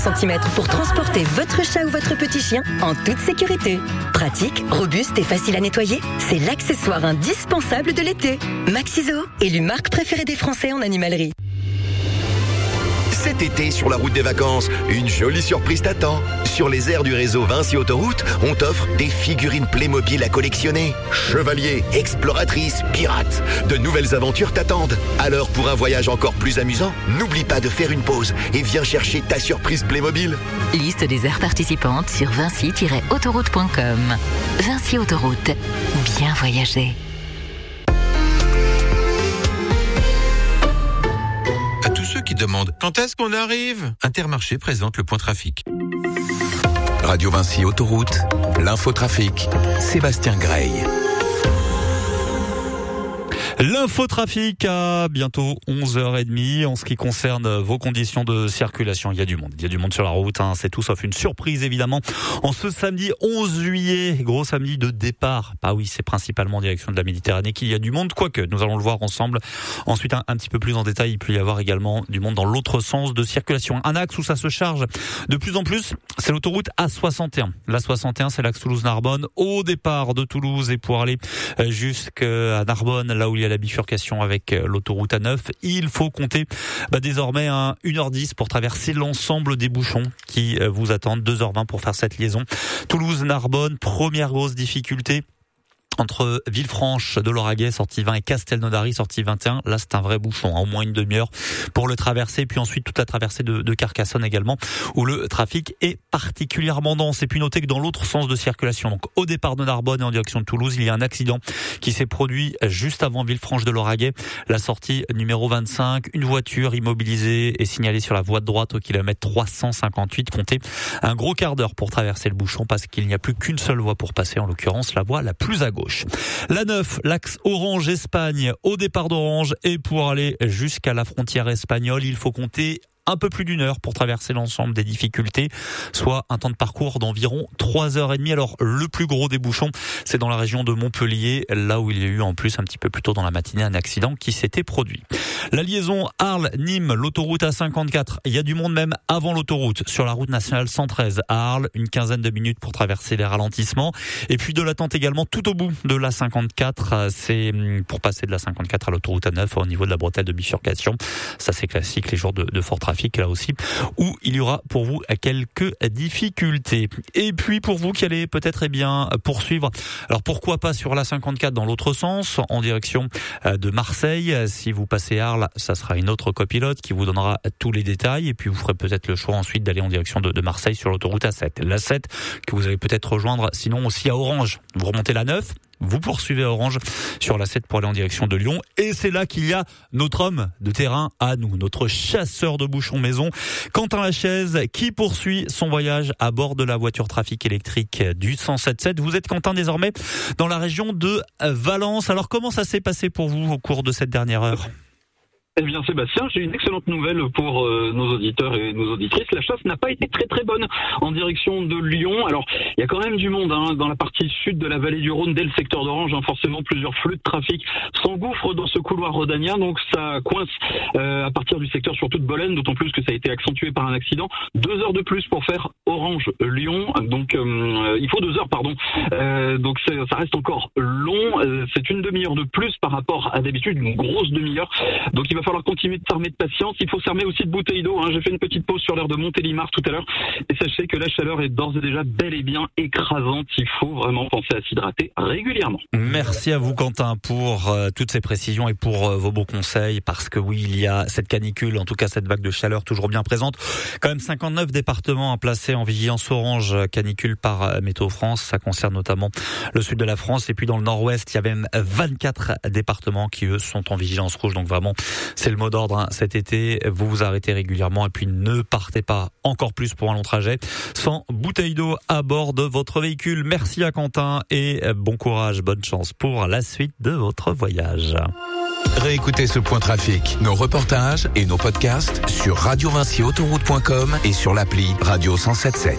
cm pour transporter votre chat ou votre petit chien en toute sécurité. Pratique, robuste et facile à nettoyer, c'est l'accessoire indispensable de l'été. Maxiso, élu marque préférée des Français en animalerie. Cet été, sur la route des vacances, une jolie surprise t'attend. Sur les aires du réseau Vinci Autoroute, on t'offre des figurines Playmobil à collectionner. Chevaliers, exploratrices, pirates, de nouvelles aventures t'attendent. Alors pour un voyage encore plus amusant, n'oublie pas de faire une pause et viens chercher ta surprise Playmobil. Liste des aires participantes sur vinci-autoroute.com. Vinci Autoroute, bien voyager. À tous ceux qui demandent quand est-ce qu'on arrive, Intermarché présente le point trafic. Radio Vinci Autoroute, l'infotrafic, Sébastien Grey. L'infotrafic à bientôt 11h30 en ce qui concerne vos conditions de circulation. Il y a du monde sur la route, c'est tout sauf une surprise évidemment. En ce samedi 11 juillet, gros samedi de départ. Bah oui, c'est principalement en direction de la Méditerranée qu'il y a du monde, quoique nous allons le voir ensemble. Ensuite, un petit peu plus en détail, il peut y avoir également du monde dans l'autre sens de circulation. Un axe où ça se charge de plus en plus, c'est l'autoroute A61. La 61, c'est l'axe Toulouse-Narbonne au départ de Toulouse et pour aller jusqu'à Narbonne, là où il y a la bifurcation avec l'autoroute A9, il faut compter désormais 1h10 pour traverser l'ensemble des bouchons qui vous attendent, 2h20 pour faire cette liaison. Toulouse-Narbonne, première grosse difficulté entre Villefranche de Lauragais, sortie 20, et Castelnaudary, sortie 21. Là, c'est un vrai bouchon, au moins une demi-heure pour le traverser. Puis ensuite, toute la traversée de Carcassonne également, où le trafic est particulièrement dense. Et puis, notez que dans l'autre sens de circulation, donc au départ de Narbonne et en direction de Toulouse, il y a un accident qui s'est produit juste avant Villefranche de Lauragais. La sortie numéro 25, une voiture immobilisée est signalée sur la voie de droite au kilomètre 358. Comptez un gros quart d'heure pour traverser le bouchon parce qu'il n'y a plus qu'une seule voie pour passer, en l'occurrence la voie la plus à gauche. La 9, l'axe Orange-Espagne, au départ d'Orange, et pour aller jusqu'à la frontière espagnole, il faut compter un peu plus d'1 heure pour traverser l'ensemble des difficultés, soit un temps de parcours d'environ 3h30. Alors, le plus gros des bouchons, c'est dans la région de Montpellier, là où il y a eu en plus un petit peu plus tôt dans la matinée un accident qui s'était produit. La liaison Arles-Nîmes, l'autoroute A54, il y a du monde même avant l'autoroute. Sur la route nationale 113 à Arles, une quinzaine de minutes pour traverser les ralentissements. Et puis de l'attente également tout au bout de la 54, c'est pour passer de la 54 à l'autoroute A9 au niveau de la bretelle de bifurcation. Ça c'est classique, les jours de fort trafic là aussi, où il y aura pour vous quelques difficultés. Et puis pour vous qui allez peut-être poursuivre, alors pourquoi pas sur la 54 dans l'autre sens, en direction de Marseille. Si vous passez Arles, ça sera une autre copilote qui vous donnera tous les détails et puis vous ferez peut-être le choix ensuite d'aller en direction de Marseille sur l'autoroute A7. La 7 que vous allez peut-être rejoindre sinon aussi à Orange. Vous remontez la 9, vous poursuivez à Orange sur la 7 pour aller en direction de Lyon. Et c'est là qu'il y a notre homme de terrain à nous, notre chasseur de bouchons maison, Quentin Lachaise, qui poursuit son voyage à bord de la voiture trafic électrique du 107.7. Vous êtes, Quentin, désormais dans la région de Valence. Alors comment ça s'est passé pour vous au cours de cette dernière heure ? Eh bien Sébastien, j'ai une excellente nouvelle pour nos auditeurs et nos auditrices. La chasse n'a pas été très très bonne en direction de Lyon. Alors il y a quand même du monde dans la partie sud de la vallée du Rhône, dès le secteur d'Orange. Forcément plusieurs flux de trafic s'engouffrent dans ce couloir rhodanien, donc ça coince à partir du secteur surtout de Bolène, d'autant plus que ça a été accentué par un accident. 2 heures de plus pour faire Orange-Lyon, donc il faut 2 heures pardon. Donc ça reste encore long. C'est une demi-heure de plus par rapport à d'habitude, une grosse demi-heure. Donc il va falloir continuer de s'armer de patience. Il faut s'armer aussi de bouteilles d'eau. J'ai fait une petite pause sur l'aire de Montélimar tout à l'heure. Et sachez que la chaleur est d'ores et déjà bel et bien écrasante. Il faut vraiment penser à s'hydrater régulièrement. Merci à vous, Quentin, pour toutes ces précisions et pour vos beaux conseils. Parce que oui, il y a cette canicule, en tout cas cette vague de chaleur toujours bien présente. Quand même 59 départements placés en vigilance orange canicule par Météo France. Ça concerne notamment le sud de la France. Et puis dans le nord-ouest, il y a même 24 départements qui, eux, sont en vigilance rouge. Donc vraiment, c'est le mot d'ordre cet été. Vous vous arrêtez régulièrement et puis ne partez pas encore plus pour un long trajet sans bouteille d'eau à bord de votre véhicule. Merci à Quentin et bon courage, bonne chance pour la suite de votre voyage. Réécoutez ce point trafic, nos reportages et nos podcasts sur radiovinciautoroute.com et sur l'appli Radio 107.7.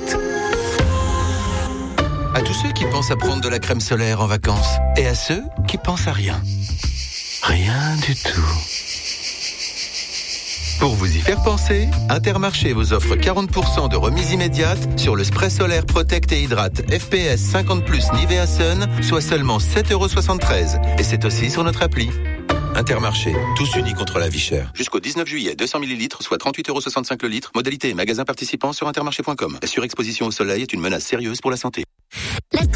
À tous ceux qui pensent à prendre de la crème solaire en vacances et à ceux qui pensent à rien. Rien du tout. Pour vous y faire penser, Intermarché vous offre 40% de remise immédiate sur le spray solaire Protect et Hydrate FPS 50+, Nivea Sun, soit seulement 7,73 €. Et c'est aussi sur notre appli. Intermarché, tous unis contre la vie chère. Jusqu'au 19 juillet, 200 ml, soit 38,65 € le litre. Modalité et magasin participants sur intermarché.com. La surexposition au soleil est une menace sérieuse pour la santé.